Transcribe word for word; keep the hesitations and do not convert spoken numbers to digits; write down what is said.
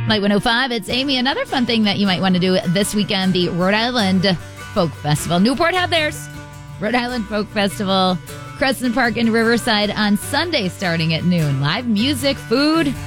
Light one oh five, it's Amy. Another fun thing that you might want to do this weekend, the Rhode Island Folk Festival. Newport had theirs. Rhode Island Folk Festival, Crescent Park in Riverside on Sunday starting at noon. Live music, food,